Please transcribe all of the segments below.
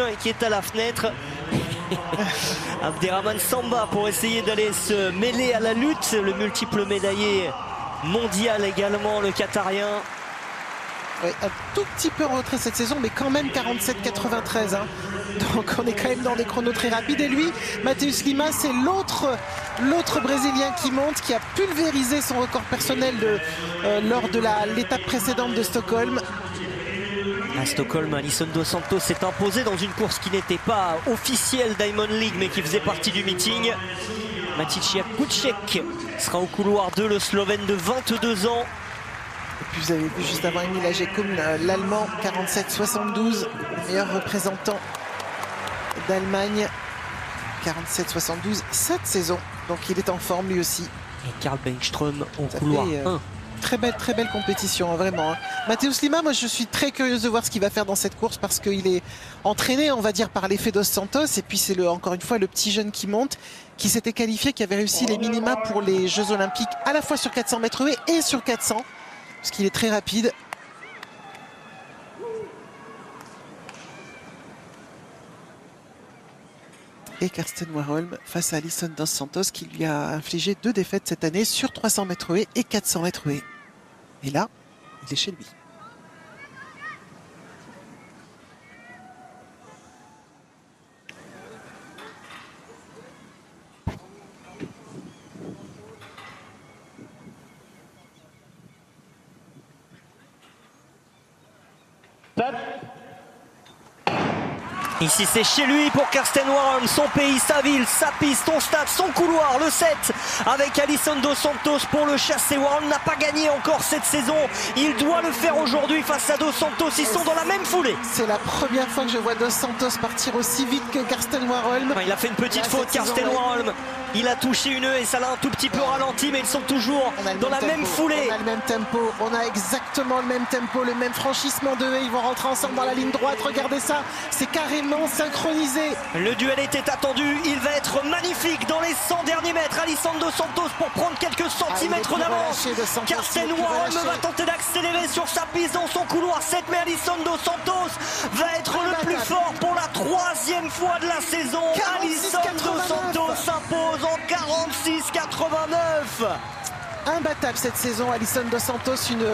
qui est à la fenêtre. Abderrahmane Samba pour essayer d'aller se mêler à la lutte. Le multiple médaillé mondial également, le Qatarien. Ouais, un tout petit peu en retrait cette saison, mais quand même 47,93. Hein. Donc on est quand même dans des chronos très rapides. Et lui, Matheus Lima, c'est l'autre Brésilien qui monte, qui a pulvérisé son record personnel lors de l'étape précédente de Stockholm. À Stockholm, Alisson dos Santos s'est imposé dans une course qui n'était pas officielle Diamond League, mais qui faisait partie du meeting. Matija Kucek sera au couloir 2, le Slovène de 22 ans. Et puis vous avez vu juste avant Emil Agekum, l'Allemand, 47,72, meilleur représentant d'Allemagne, 47,72 cette saison. Donc il est en forme lui aussi. Et Karl Bengström au couloir 1. Très belle compétition, hein, vraiment. Hein. Matheus Lima, moi je suis très curieuse de voir ce qu'il va faire dans cette course parce qu'il est entraîné, on va dire, par l'effet dos Santos. Et puis c'est encore une fois le petit jeune qui monte, qui s'était qualifié, qui avait réussi les minima pour les Jeux Olympiques, à la fois sur 400 mètres haies et sur 400. Parce qu'il est très rapide. Et Karsten Warholm face à Alisson dos Santos qui lui a infligé 2 défaites cette année sur 300 mètres haies et 400 mètres haies. Et là, il est chez lui. Ici c'est chez lui pour Karsten Warholm, son pays, sa ville, sa piste, son stade, son couloir, le 7 avec Alisson dos Santos pour le chasser. Warholm n'a pas gagné encore cette saison, il doit le faire aujourd'hui face à dos Santos, ils sont dans la même foulée. C'est la première fois que je vois dos Santos partir aussi vite que Karsten Warholm. Il a fait une petite faute, Karsten Warholm. Il a touché une haie et ça l'a un tout petit peu ralenti, mais ils sont toujours dans la même foulée. On a le même tempo, on a exactement le même tempo, le même franchissement de haie. Ils vont rentrer ensemble dans la ligne droite, regardez ça, c'est carrément synchronisé. Le duel était attendu, il va être magnifique dans les 100 derniers mètres. Alisson dos Santos pour prendre quelques centimètres d'avance. Karsten Warholm va tenter d'accélérer sur sa piste dans son couloir 7, mais Alisson dos Santos va être le plus fort pour la 3e fois de la saison. Alisson dos Santos s'impose en 46,89. Imbattable cette saison, Alisson dos Santos,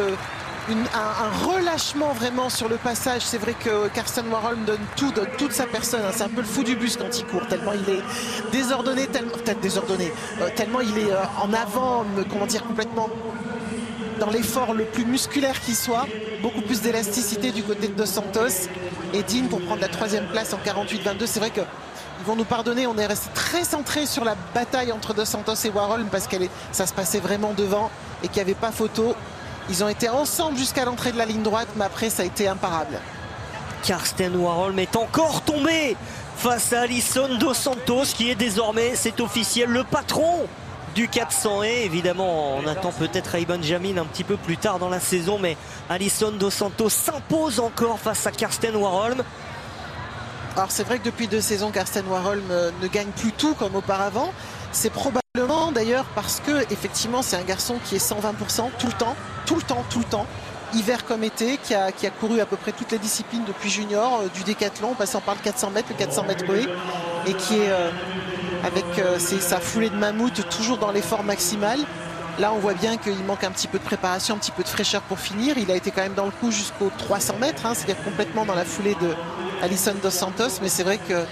un relâchement vraiment sur le passage. C'est vrai que Karsten Warholm donne toute sa personne. Hein. C'est un peu le fou du bus quand il court, tellement il est désordonné, tellement il est en avant, comment dire, complètement dans l'effort le plus musculaire qui soit. Beaucoup plus d'élasticité du côté de dos Santos. Et Dean pour prendre la 3e place en 48,22. C'est vrai que ils vont nous pardonner, on est resté très centré sur la bataille entre dos Santos et Warholm parce que ça se passait vraiment devant et qu'il n'y avait pas photo. Ils ont été ensemble jusqu'à l'entrée de la ligne droite, mais après ça a été imparable. Karsten Warholm est encore tombé face à Alisson dos Santos qui est désormais, c'est officiel, le patron du 400 haies. Évidemment, on attend peut-être Ray Benjamin un petit peu plus tard dans la saison, mais Alisson dos Santos s'impose encore face à Karsten Warholm. Alors c'est vrai que depuis 2 saisons, Karsten Warholm ne gagne plus tout comme auparavant. C'est probablement d'ailleurs parce que effectivement c'est un garçon qui est 120% tout le temps, hiver comme été, qui a couru à peu près toutes les disciplines depuis junior, du décathlon, en passant par le 400 mètres, le 400 mètres haies, et qui est avec sa foulée de mammouth toujours dans l'effort maximal. Là on voit bien qu'il manque un petit peu de préparation, un petit peu de fraîcheur pour finir. Il a été quand même dans le coup jusqu'aux 300 mètres, hein, c'est-à-dire complètement dans la foulée de Alisson dos Santos, mais c'est vrai que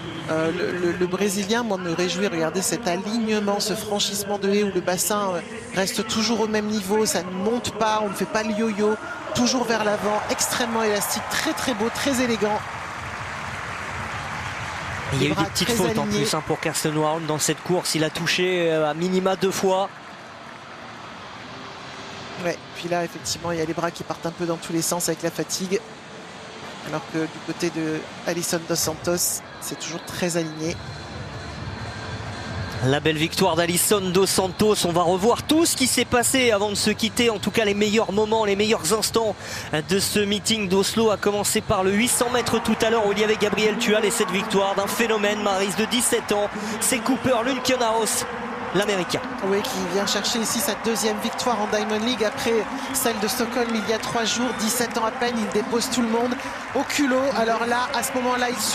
le Brésilien, moi, me réjouit. Regardez cet alignement, ce franchissement de haie où le bassin reste toujours au même niveau, ça ne monte pas, on ne fait pas le yo-yo, toujours vers l'avant, extrêmement élastique, très beau, très élégant. Il y a eu des petites fautes alignés. En plus hein, pour Karsten Warholm dans cette course, il a touché à minima 2 fois. Ouais, puis là effectivement il y a les bras qui partent un peu dans tous les sens avec la fatigue. Alors que du côté de Alisson dos Santos, c'est toujours très aligné. La belle victoire d'Alisson dos Santos. On va revoir tout ce qui s'est passé avant de se quitter. En tout cas les meilleurs moments, les meilleurs instants de ce meeting d'Oslo. A commencer par le 800 mètres tout à l'heure où il y avait Gabriel Tual et cette victoire d'un phénomène Maryse de 17 ans. C'est Cooper Lundkenaus, l'Américain. Oui, qui vient chercher ici sa 2e victoire en Diamond League après celle de Stockholm il y a 3 jours. 17 ans à peine, il dépose tout le monde au culot. Alors là, à ce moment-là, il